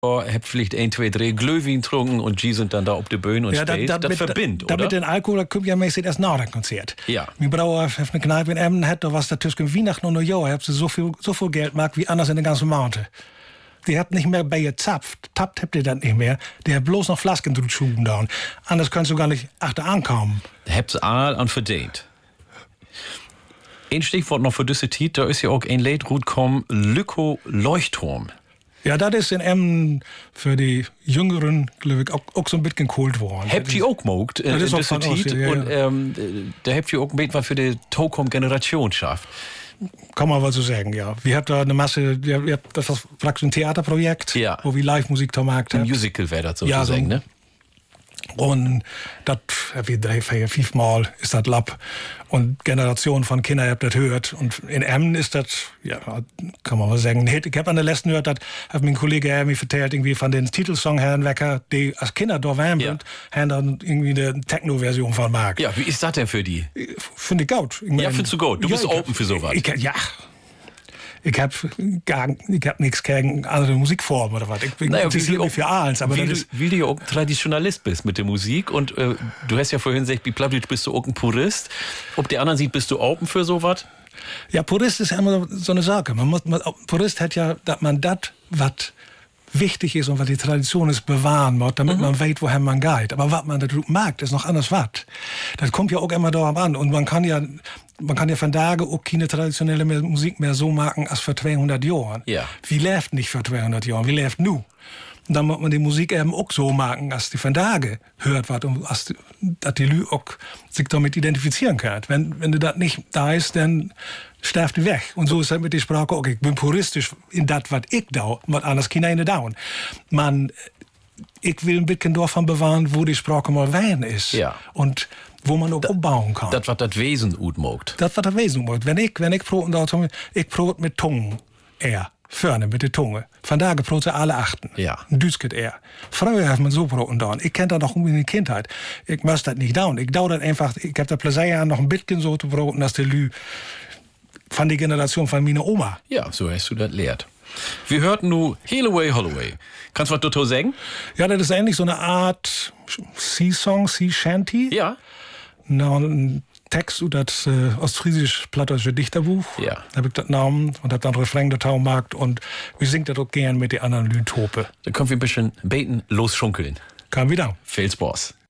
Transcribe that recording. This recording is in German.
Hab vielleicht 1, 2, 3 Glühwein getrunken und die sind dann da auf der Bühne und spielt. Das verbindet, oder? Damit den Alkohol, da kommt ja meistens erst nach dem Konzert. Ja. Mein Brauer hat eine Kneipe in Emden, da was da zwischen Weihnachten und Neujahr, habt sie so viel Geld gemacht wie anders in den ganzen Monaten. Die habt nicht mehr bei ihr zapft, tappt habt ihr das nicht mehr. Die habt bloß noch Flasken drüber schuben da. Anders kannst du gar nicht achter ankommen. Da habt ihr all an verdient. Ein Stichwort noch für diese Zeit, da ist ja auch ein Lied gut gekommen, Lücko Leuchtturm. Ja, das ist in Emden für die Jüngeren, glaube ich, auch so ein bisschen geholt worden. Habt ihr auch gemogt in dieser Zeit? Und da habt ihr auch mit was für die Tokom-Generation schafft. Kann man wohl so sagen, ja. Wir haben da eine Masse, das war praktisch ein Theaterprojekt, wo wir Live-Musik gemacht haben. Ein Musical wäre das sozusagen, ne? Und das, wie 3, 4, 5 Mal ist das Lab. Und Generationen von Kindern haben das gehört. Und in Emden ist das, ja, kann man mal sagen. Ich habe an der letzten gehört, das hat mein Kollege mir vertellt, irgendwie von den Titelsong Herrn Wecker, die als Kinder da waren, haben dann irgendwie eine Techno-Version von Mark. Ja, wie ist das denn für die? Finde ich gut. Ja, findest du gut? Du bist open für sowas. Ja. Ich hab nichts gegen andere Musikformen oder was. Ich bin interessiert für alles. Aber wie du ja auch Traditionalist bist mit der Musik und du hast ja vorhin gesagt, wie Plattdeutsch bist du auch ein Purist. Ob der anderen sieht, bist du open für sowas? Ja, Purist ist ja immer so eine Sache. Purist hat ja, dass man das, was wichtig ist und was die Tradition ist, bewahren muss, damit man weiß, woher man geht. Aber was man da mag, ist noch anders was. Das kommt ja auch immer darauf an. Und man kann ja von Tage auch keine traditionelle Musik mehr so machen als vor 200 Jahren. Ja. Wie läuft nicht vor 200 Jahren, wie läuft nu? Und dann muss man die Musik eben auch so machen, dass die von Tage hört wird und dass die Leute auch sich damit identifizieren können. Wenn das nicht da ist, dann sterft die weg. Und so ist halt mit der Sprache auch. Ich bin puristisch in das, was ich da, was anders kann ich nicht dauern. Ich will ein bisschen davon bewahren, wo die Sprache mal wein ist. Ja. Und wo man auch umbauen kann. Das, was das Wesen gut macht. Das, was das Wesen macht. Wenn ich prote, ich prote mit Tungen eher. Vorne mit der Tunge. Von daher prote alle achten. Ja. Düsket eher. Früher hat man so proten da. Ich kenne das noch in der Kindheit. Ich muss das nicht dauern. Ich dauere das einfach. Ich habe da Plezier an, noch ein bisschen so zu proten, dass die Lü von der Generation von meiner Oma. Ja, so hast du das lehrt. Wir hörten nu Holloway, Holloway. Kannst du was dazu sagen? Ja, das ist eigentlich so eine Art Sea-Song, Sea-Shanty. Ja. Ein Text über das ostfriesisch-plattdeutsche Dichterbuch. Ja. Da habe ich das genommen und habe dann Refrain der Taumarkt und wir singen das auch gern mit den anderen Lütope. Da können wir ein bisschen beten, losschunkeln. Kam wieder. Viel Spaß.